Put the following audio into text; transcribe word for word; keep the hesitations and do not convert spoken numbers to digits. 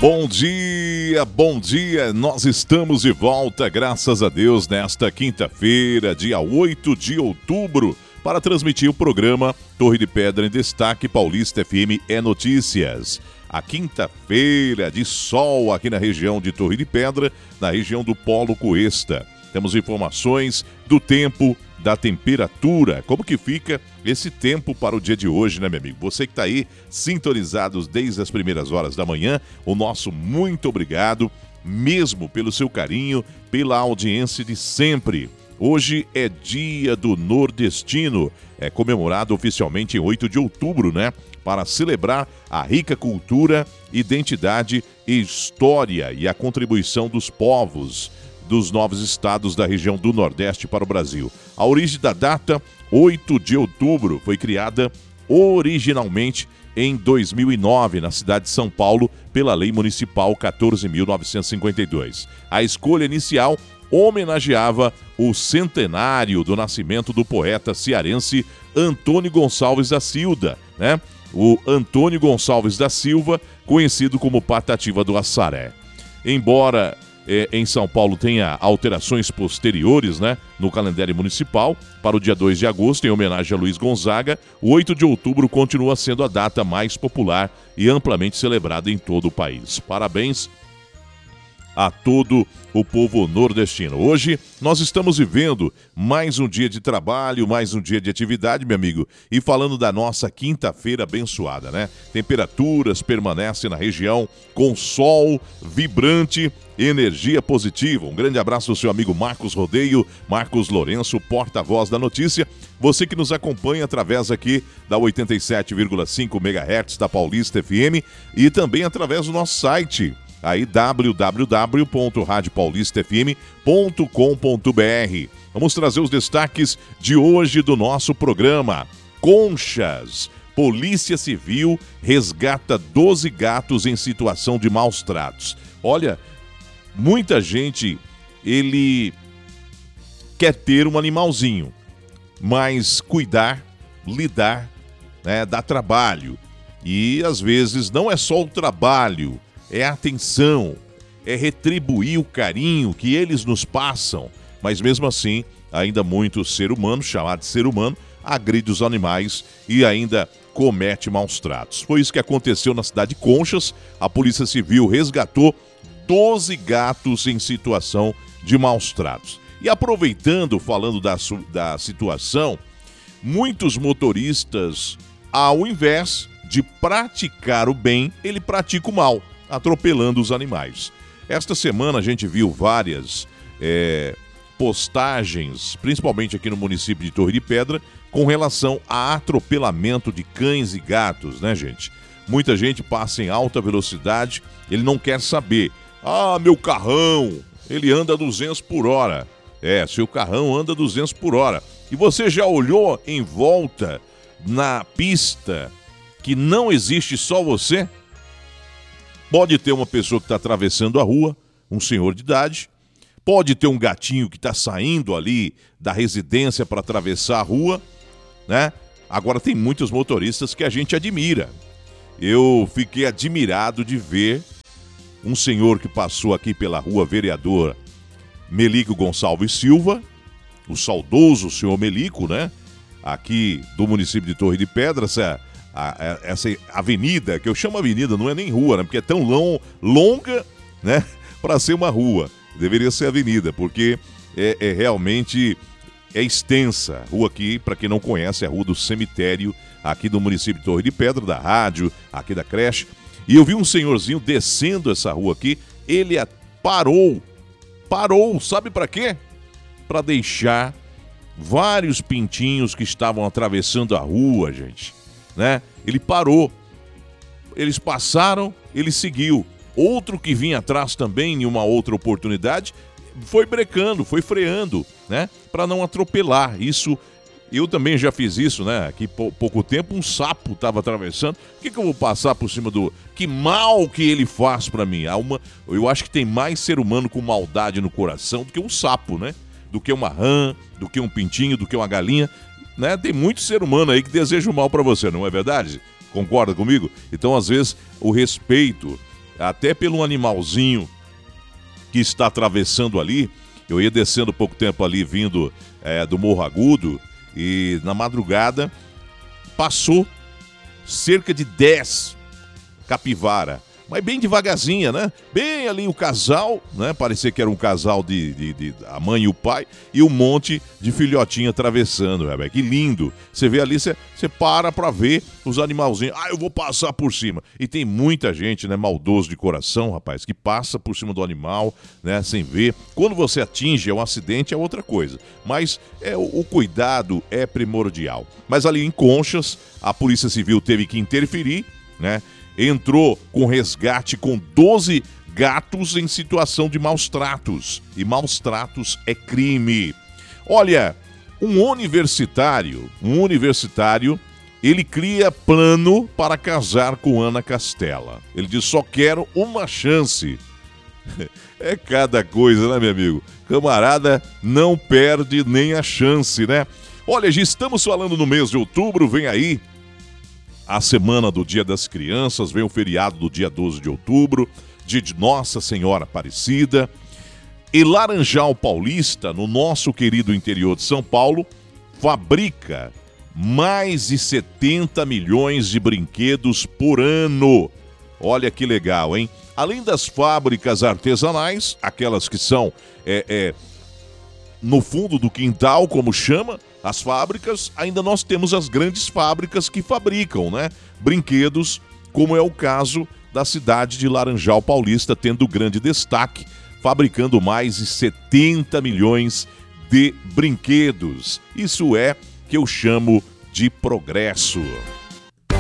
Bom dia, bom dia, nós estamos de volta, graças a Deus, nesta quinta-feira, dia oito de outubro, para transmitir o programa Torre de Pedra em Destaque Paulista F M é Notícias. A quinta-feira de sol aqui na região de Torre de Pedra, na região do Polo Cuesta. Temos informações do tempo, da temperatura, como que fica esse tempo para o dia de hoje, né, meu amigo? Você que está aí sintonizados desde as primeiras horas da manhã, o nosso muito obrigado, mesmo pelo seu carinho, pela audiência de sempre. Hoje é dia do nordestino, é comemorado oficialmente em oito de outubro, né? Para celebrar a rica cultura, identidade e história e a contribuição dos povos dos novos estados da região do Nordeste para o Brasil. A origem da data, oito de outubro, foi criada originalmente em dois mil e nove, na cidade de São Paulo, pela Lei Municipal quatorze mil novecentos e cinquenta e dois. A escolha inicial homenageava o centenário do nascimento do poeta cearense Antônio Gonçalves da Silva, né? O Antônio Gonçalves da Silva, conhecido como Patativa do Assaré. Embora É, em São Paulo tenha alterações posteriores, né, no calendário municipal, para o dia dois de agosto, em homenagem a Luiz Gonzaga, o oito de outubro continua sendo a data mais popular e amplamente celebrada em todo o país. Parabéns a todo o povo nordestino. Hoje nós estamos vivendo mais um dia de trabalho, mais um dia de atividade, meu amigo, e falando da nossa quinta-feira abençoada, né? Temperaturas permanecem na região com sol vibrante, energia positiva. Um grande abraço ao seu amigo Marcos Rodeio, Marcos Lourenço, porta-voz da notícia. Você que nos acompanha através aqui da oitenta e sete vírgula cinco megahertz da Paulista F M e também através do nosso site, aí w w w ponto rádio paulista f m ponto com ponto b r. Vamos trazer os destaques de hoje do nosso programa. Conchas. Polícia Civil resgata doze gatos em situação de maus tratos. Olha, muita gente, ele quer ter um animalzinho, mas cuidar, lidar, né, dá trabalho. E às vezes não é só o trabalho, é a atenção, é retribuir o carinho que eles nos passam. Mas mesmo assim, ainda muito ser humano, chamado de ser humano, agride os animais e ainda comete maus tratos. Foi isso que aconteceu na cidade de Conchas. A Polícia Civil resgatou doze gatos em situação de maus tratos. E aproveitando, falando da, da situação, muitos motoristas, ao invés de praticar o bem, ele pratica o mal, atropelando os animais. Esta semana a gente viu várias é, postagens, principalmente aqui no município de Torre de Pedra, com relação a atropelamento de cães e gatos, né, gente? Muita gente passa em alta velocidade, ele não quer saber. Ah, meu carrão, ele anda duzentos por hora. É, seu carrão anda duzentos por hora. E você já olhou em volta na pista que não existe só você? Pode ter uma pessoa que está atravessando a rua, um senhor de idade. Pode ter um gatinho que está saindo ali da residência para atravessar a rua, né? Agora tem muitos motoristas que a gente admira. Eu fiquei admirado de ver um senhor que passou aqui pela rua Vereador Melico Gonçalves Silva, o saudoso senhor Melico, né? Aqui do município de Torre de Pedra, essa... A, a, essa avenida, que eu chamo avenida, não é nem rua, né? Porque é tão long, longa, né? Para ser uma rua. Deveria ser avenida, porque é, é realmente é extensa. Rua aqui, para quem não conhece, é a Rua do Cemitério, aqui do município de Torre de Pedra, da rádio, aqui da creche. E eu vi um senhorzinho descendo essa rua aqui, ele a, parou, parou, sabe para quê? Para deixar vários pintinhos que estavam atravessando a rua, gente. Né? Ele parou, eles passaram, ele seguiu. Outro que vinha atrás também, em uma outra oportunidade, foi brecando, foi freando, né? Para não atropelar. Isso, eu também já fiz isso, né? Aqui pou, pouco tempo, um sapo estava atravessando. Por que, que eu vou passar por cima do... Que mal que ele faz para mim. Há uma... Eu acho que tem mais ser humano com maldade no coração do que um sapo, né? Do que uma rã, do que um pintinho, do que uma galinha. Né? Tem muito ser humano aí que deseja o mal para você, não é verdade? Concorda comigo? Então, às vezes, o respeito até pelo animalzinho que está atravessando ali. Eu ia descendo pouco tempo ali, vindo é, do Morro Agudo, e na madrugada passou cerca de dez capivara. Mas bem devagarzinha, né? Bem ali o casal, né? Parecia que era um casal de, de, de a mãe e o pai, e um monte de filhotinho atravessando, rapaz. Que lindo. Você vê ali, você, você para pra ver os animalzinhos. Ah, eu vou passar por cima. E tem muita gente, né, maldoso de coração, rapaz, que passa por cima do animal, né, sem ver. Quando você atinge, é um acidente, é outra coisa. Mas é, o, o cuidado é primordial. Mas ali em Conchas, a Polícia Civil teve que interferir, né? Entrou com resgate com doze gatos em situação de maus tratos. E maus tratos é crime. Olha, um universitário, um universitário, ele cria plano para casar com Ana Castela. Ele diz, só quero uma chance. É cada coisa, né, meu amigo? Camarada não perde nem a chance, né? Olha, já estamos falando no mês de outubro, vem aí a semana do Dia das Crianças, vem o feriado do dia doze de outubro, dia de Nossa Senhora Aparecida. E Laranjal Paulista, no nosso querido interior de São Paulo, fabrica mais de setenta milhões de brinquedos por ano. Olha que legal, hein? Além das fábricas artesanais, aquelas que são é, é, no fundo do quintal, como chama, as fábricas, ainda nós temos as grandes fábricas que fabricam, né, brinquedos, como é o caso da cidade de Laranjal Paulista, tendo grande destaque, fabricando mais de setenta milhões de brinquedos. Isso é que eu chamo de progresso.